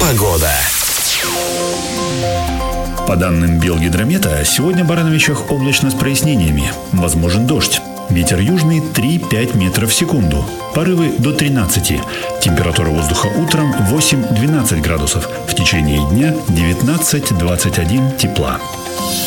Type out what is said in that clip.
Погода. По данным Белгидромета, сегодня в Барановичах облачно с прояснениями. Возможен дождь. Ветер южный 3-5 метров в секунду. Порывы до 13. Температура воздуха утром 8-12 градусов. В течение дня 19-21 тепла.